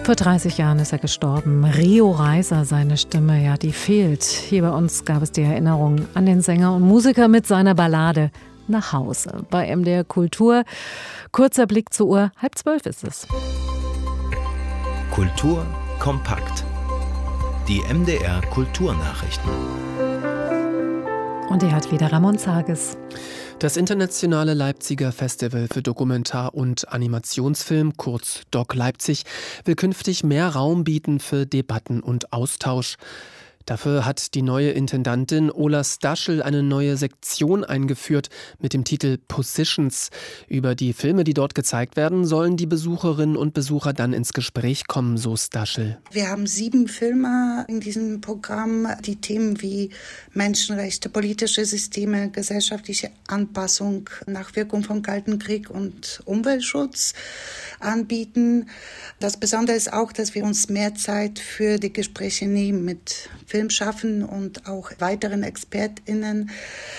Vor 30 Jahren ist er gestorben. Rio Reiser, seine Stimme, ja, die fehlt. Hier bei uns gab es die Erinnerung an den Sänger und Musiker mit seiner Ballade Nach Hause. Bei MDR Kultur. Kurzer Blick zur Uhr. 11:30 ist es. Kultur kompakt. Die MDR Kulturnachrichten. Und er hat wieder Ramon Zages. Das internationale Leipziger Festival für Dokumentar- und Animationsfilm, kurz DOC Leipzig, will künftig mehr Raum bieten für Debatten und Austausch. Dafür hat die neue Intendantin Ola Staschel eine neue Sektion eingeführt mit dem Titel Positions. Über die Filme, die dort gezeigt werden, sollen die Besucherinnen und Besucher dann ins Gespräch kommen, so Staschel. Wir haben 7 Filme in diesem Programm, die Themen wie Menschenrechte, politische Systeme, gesellschaftliche Anpassung, Nachwirkung vom Kalten Krieg und Umweltschutz anbieten. Das Besondere ist auch, dass wir uns mehr Zeit für die Gespräche nehmen mit Filmschaffenden und auch weiteren ExpertInnen.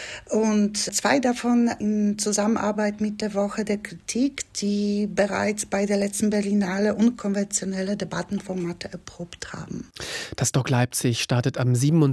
Und 2 davon in Zusammenarbeit mit der Woche der Kritik, die bereits bei der letzten Berlinale unkonventionelle Debattenformate erprobt haben. Das DOC Leipzig startet am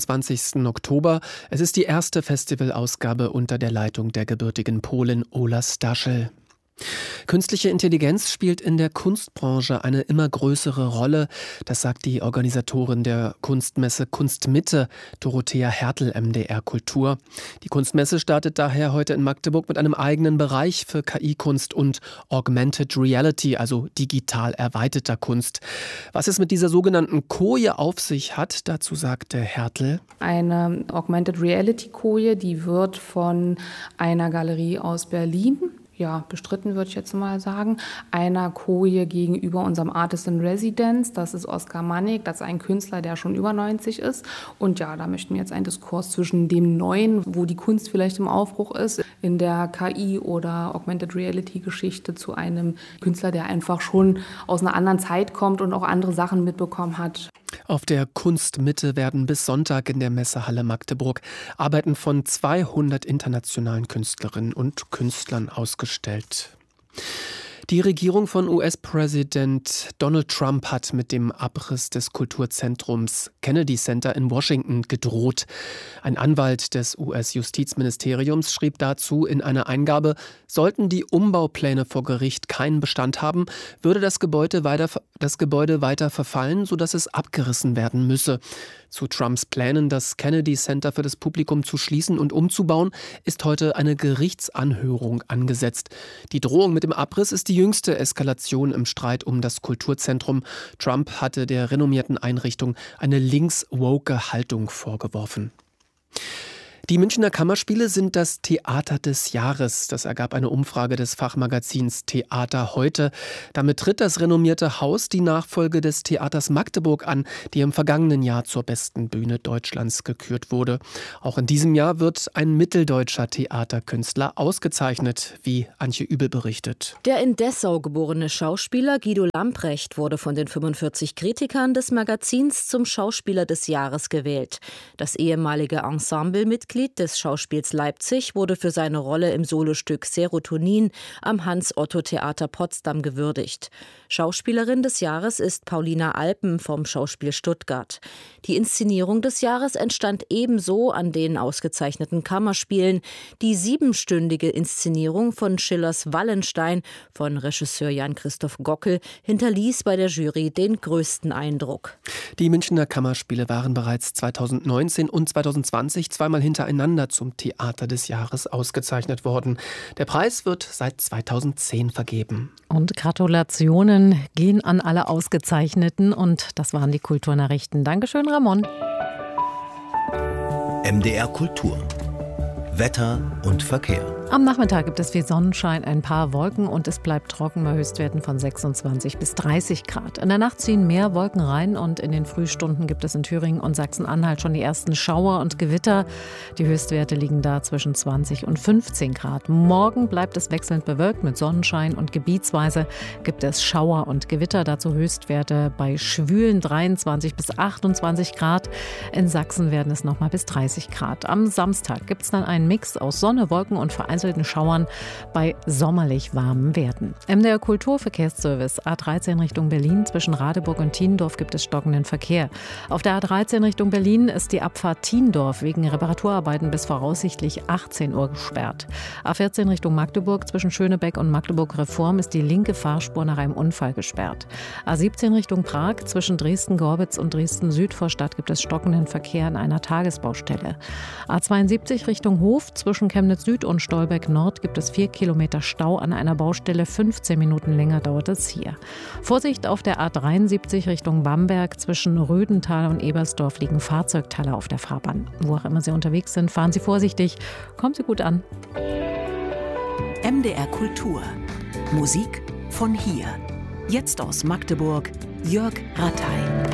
27. Oktober. Es ist die erste Festivalausgabe unter der Leitung der gebürtigen Polin Ola Staschel. Künstliche Intelligenz spielt in der Kunstbranche eine immer größere Rolle. Das sagt die Organisatorin der Kunstmesse Kunstmitte, Dorothea Hertel, MDR Kultur. Die Kunstmesse startet daher heute in Magdeburg mit einem eigenen Bereich für KI-Kunst und Augmented Reality, also digital erweiterter Kunst. Was es mit dieser sogenannten Koje auf sich hat, dazu sagte Hertel. Eine Augmented Reality Koje, die wird von einer Galerie aus Berlin bestritten, würde ich jetzt mal sagen, einer Koje gegenüber unserem Artist in Residence. Das ist Oskar Mannig, das ist ein Künstler, der schon über 90 ist. Und ja, da möchten wir jetzt einen Diskurs zwischen dem Neuen, wo die Kunst vielleicht im Aufbruch ist, in der KI- oder Augmented Reality-Geschichte zu einem Künstler, der einfach schon aus einer anderen Zeit kommt und auch andere Sachen mitbekommen hat. Auf der Kunstmitte werden bis Sonntag in der Messehalle Magdeburg Arbeiten von 200 internationalen Künstlerinnen und Künstlern ausgestellt. Die Regierung von US-Präsident Donald Trump hat mit dem Abriss des Kulturzentrums Kennedy Center in Washington gedroht. Ein Anwalt des US-Justizministeriums schrieb dazu in einer Eingabe, sollten die Umbaupläne vor Gericht keinen Bestand haben, würde das Gebäude weiter verfallen, sodass es abgerissen werden müsse. Zu Trumps Plänen, das Kennedy Center für das Publikum zu schließen und umzubauen, ist heute eine Gerichtsanhörung angesetzt. Die Drohung mit dem Abriss ist die jüngste Eskalation im Streit um das Kulturzentrum. Trump hatte der renommierten Einrichtung eine links-woke Haltung vorgeworfen. Die Münchner Kammerspiele sind das Theater des Jahres. Das ergab eine Umfrage des Fachmagazins Theater heute. Damit tritt das renommierte Haus die Nachfolge des Theaters Magdeburg an, die im vergangenen Jahr zur besten Bühne Deutschlands gekürt wurde. Auch in diesem Jahr wird ein mitteldeutscher Theaterkünstler ausgezeichnet, wie Antje Übel berichtet. Der in Dessau geborene Schauspieler Guido Lamprecht wurde von den 45 Kritikern des Magazins zum Schauspieler des Jahres gewählt. Das ehemalige Ensemblemitglied des Schauspiels Leipzig wurde für seine Rolle im Solostück Serotonin am Hans-Otto-Theater Potsdam gewürdigt. Schauspielerin des Jahres ist Paulina Alpen vom Schauspiel Stuttgart. Die Inszenierung des Jahres entstand ebenso an den ausgezeichneten Kammerspielen. Die 7-stündige Inszenierung von Schillers Wallenstein von Regisseur Jan-Christoph Gockel hinterließ bei der Jury den größten Eindruck. Die Münchner Kammerspiele waren bereits 2019 und 2020 zweimal hintereinander zum Theater des Jahres ausgezeichnet worden. Der Preis wird seit 2010 vergeben. Und Gratulationen gehen an alle Ausgezeichneten. Und das waren die Kulturnachrichten. Dankeschön, Ramon. MDR Kultur. Wetter und Verkehr. Am Nachmittag gibt es viel Sonnenschein, ein paar Wolken und es bleibt trocken bei Höchstwerten von 26 bis 30 Grad. In der Nacht ziehen mehr Wolken rein und in den Frühstunden gibt es in Thüringen und Sachsen-Anhalt schon die ersten Schauer und Gewitter. Die Höchstwerte liegen da zwischen 20 und 15 Grad. Morgen bleibt es wechselnd bewölkt mit Sonnenschein und gebietsweise gibt es Schauer und Gewitter. Dazu Höchstwerte bei schwülen 23 bis 28 Grad. In Sachsen werden es nochmal bis 30 Grad. Am Samstag gibt es dann einen Mix aus Sonne, Wolken und vor allem vereinzelten Schauern bei sommerlich warmen Werten. MDR Kulturverkehrsservice A13 Richtung Berlin. Zwischen Radeburg und Tiendorf gibt es stockenden Verkehr. Auf der A13 Richtung Berlin ist die Abfahrt Tiendorf wegen Reparaturarbeiten bis voraussichtlich 18 Uhr gesperrt. A14 Richtung Magdeburg. Zwischen Schönebeck und Magdeburg Reform ist die linke Fahrspur nach einem Unfall gesperrt. A17 Richtung Prag. Zwischen Dresden-Gorbitz und Dresden-Südvorstadt gibt es stockenden Verkehr an einer Tagesbaustelle. A72 Richtung Hof. Zwischen Chemnitz Süd und Stolberg Nord gibt es 4 Kilometer Stau an einer Baustelle. 15 Minuten länger dauert es hier. Vorsicht auf der A73 Richtung Bamberg. Zwischen Rödental und Ebersdorf liegen Fahrzeugteile auf der Fahrbahn. Wo auch immer Sie unterwegs sind, fahren Sie vorsichtig. Kommen Sie gut an. MDR Kultur. Musik von hier. Jetzt aus Magdeburg, Jörg Rattay.